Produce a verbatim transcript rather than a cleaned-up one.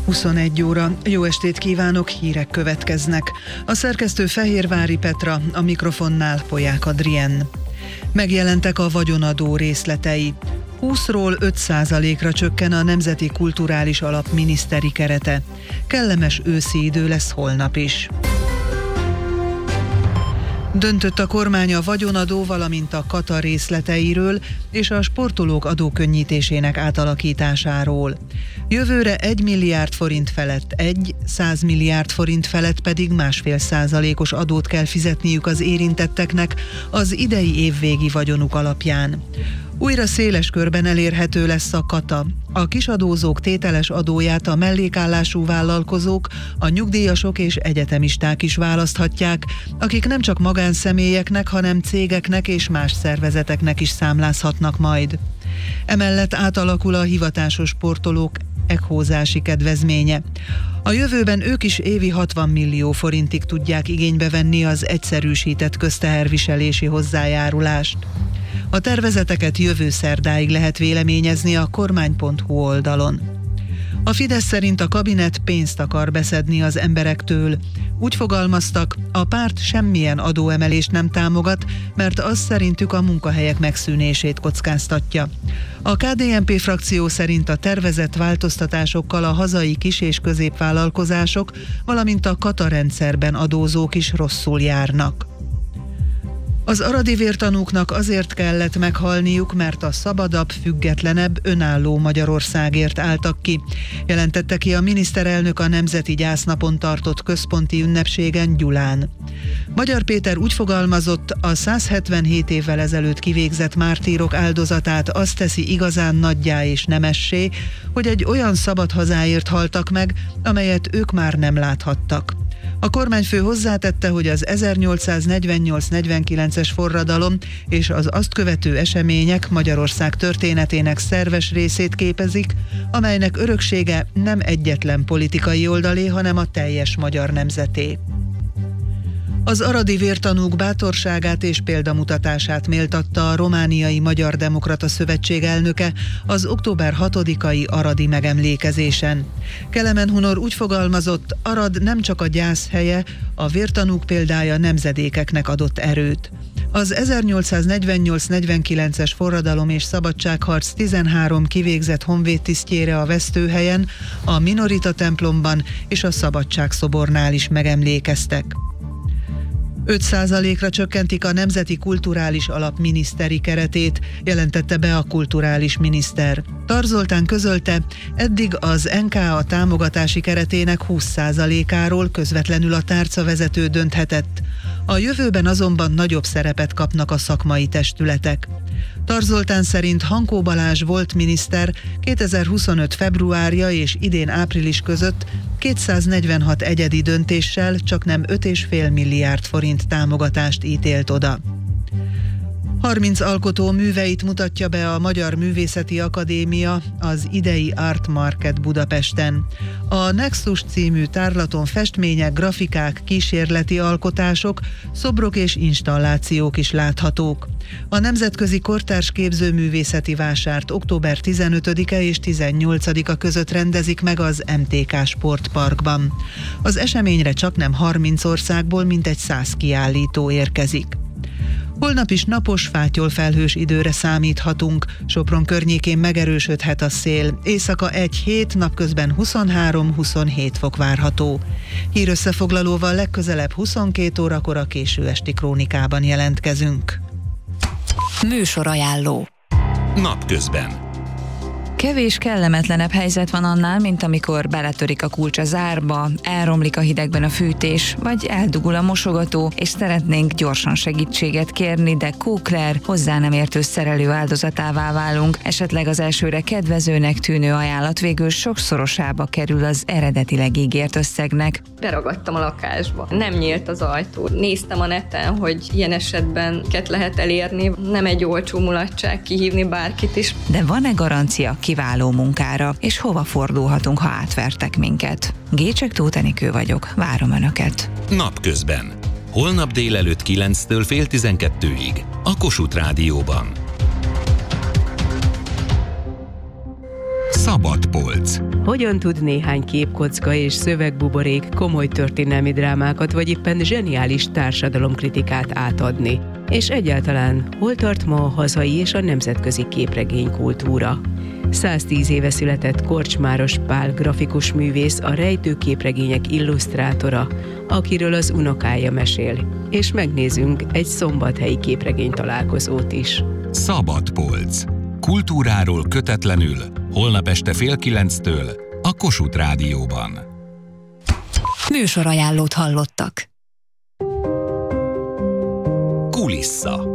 huszonegy óra. Jó estét kívánok, hírek következnek. A szerkesztő Fehérvári Petra, a mikrofonnál Polyák Adrien. Megjelentek a vagyonadó részletei. húszról öt százalékra csökken a Nemzeti Kulturális Alap miniszteri kerete. Kellemes őszi idő lesz holnap is. Döntött a kormány a vagyonadó, valamint a kata részleteiről és a sportolók adókönnyítésének átalakításáról. Jövőre egy milliárd forint felett egy, száz milliárd forint felett pedig másfél százalékos adót kell fizetniük az érintetteknek az idei évvégi vagyonuk alapján. Újra széles körben elérhető lesz a kata. A kisadózók tételes adóját a mellékállású vállalkozók, a nyugdíjasok és egyetemisták is választhatják, akik nem csak magánszemélyeknek, hanem cégeknek és más szervezeteknek is számlázhatnak majd. Emellett átalakul a hivatásos sportolók ekhózási kedvezménye. A jövőben ők is évi hatvan millió forintig tudják igénybe venni az egyszerűsített közteherviselési hozzájárulást. A tervezeteket jövő szerdáig lehet véleményezni a kormány pont hu oldalon. A Fidesz szerint a kabinet pénzt akar beszedni az emberektől. Úgy fogalmaztak, a párt semmilyen adóemelést nem támogat, mert az szerintük a munkahelyek megszűnését kockáztatja. A ká dé en pé frakció szerint a tervezett változtatásokkal a hazai kis- és középvállalkozások, valamint a kata rendszerben adózók is rosszul járnak. Az aradi vértanúknak azért kellett meghalniuk, mert a szabadabb, függetlenebb, önálló Magyarországért álltak ki, jelentette ki a miniszterelnök a Nemzeti Gyásznapon tartott központi ünnepségen Gyulán. Magyar Péter úgy fogalmazott, a száz hetvenhét évvel ezelőtt kivégzett mártírok áldozatát azt teszi igazán nagyjá és nemessé, hogy egy olyan szabad hazáért haltak meg, amelyet ők már nem láthattak. A kormányfő hozzátette, hogy az ezernyolcszáznegyvennyolc negyvenkilences forradalom és az azt követő események Magyarország történetének szerves részét képezik, amelynek öröksége nem egyetlen politikai oldalé, hanem a teljes magyar nemzeté. Az aradi vértanúk bátorságát és példamutatását méltatta a Romániai Magyar Demokrata Szövetség elnöke az október hatodikai aradi megemlékezésen. Kelemen Hunor úgy fogalmazott, Arad nem csak a gyász helye, a vértanúk példája nemzedékeknek adott erőt. Az ezernyolcszáznegyvennyolc negyvenkilences forradalom és szabadságharc tizenhárom kivégzett honvédtisztjére a vesztőhelyen, a Minorita templomban és a Szabadságszobornál is megemlékeztek. öt százalékra csökkentik a Nemzeti Kulturális Alap miniszteri keretét, jelentette be a kulturális miniszter. Tar Zoltán közölte, eddig az en ká á támogatási keretének húsz százalékáról közvetlenül a tárcavezető dönthetett. A jövőben azonban nagyobb szerepet kapnak a szakmai testületek. Tar Zoltán szerint Hankó Balázs volt miniszter kétezer-huszonöt februárja és idén április között kétszáznegyvenhat egyedi döntéssel csaknem öt egész öt milliárd forint támogatást ítélt oda. harminc alkotó műveit mutatja be a Magyar Művészeti Akadémia az idei Art Market Budapesten. A Nexus című tárlaton festmények, grafikák, kísérleti alkotások, szobrok és installációk is láthatók. A Nemzetközi Kortárs Képzőművészeti Vásárt október tizenötödike és tizennyolcadika között rendezik meg az em té ká Sportparkban. Az eseményre csaknem harminc országból mintegy száz kiállító érkezik. Holnap is napos, fátyolfelhős időre számíthatunk. Sopron környékén megerősödhet a szél. Éjszaka egy-hét, napközben huszonhárom-huszonhét fok várható. Hírösszefoglalóval legközelebb huszonkét órakor a késő esti krónikában jelentkezünk. Műsorajánló. Napközben. Kevés kellemetlenebb helyzet van annál, mint amikor beletörik a kulcs a zárba, elromlik a hidegben a fűtés, vagy eldugul a mosogató, és szeretnénk gyorsan segítséget kérni, de kókler, hozzá nem értő szerelő áldozatává válunk, esetleg az elsőre kedvezőnek tűnő ajánlat végül sokszorosába kerül az eredetileg ígért összegnek. Beragadtam a lakásba, nem nyílt az ajtó. Néztem a neten, hogy ilyen esetben ket lehet elérni, nem egy olcsó mulatság kihívni bárkit is. De van-e garancia kiváló munkára, és hova fordulhatunk, ha átvertek minket? Gécsek Tóth Enikő vagyok, várom Önöket. Napközben. Holnap délelőtt kilenctől fél tizenkettőig. A Kossuth Rádióban. Szabad polc. Hogyan tud néhány képkocka és szövegbuborék komoly történelmi drámákat vagy éppen zseniális társadalomkritikát átadni? És egyáltalán hol tart ma a hazai és a nemzetközi képregénykultúra? száztíz éve született Korcsmáros Pál grafikus művész, a rejtő képregények illusztrátora, akiről az unokája mesél. És megnézünk egy szombathelyi képregény találkozót is. Szabad polc. Kultúráról kötetlenül, holnap este fél kilenctől a Kossuth Rádióban. Műsorajánlót hallottak. Kulissza.